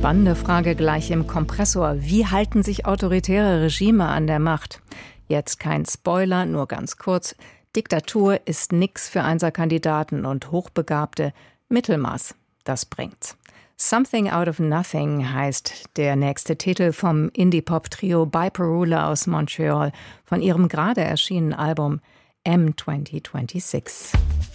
Spannende Frage gleich im Kompressor. Wie halten sich autoritäre Regime an der Macht? Jetzt kein Spoiler, nur ganz kurz. Diktatur ist nix für Einserkandidaten und Hochbegabte. Mittelmaß, das bringt's. Something Out of Nothing heißt der nächste Titel vom Indie-Pop-Trio Bipolar aus Montreal von ihrem gerade erschienenen Album M2026.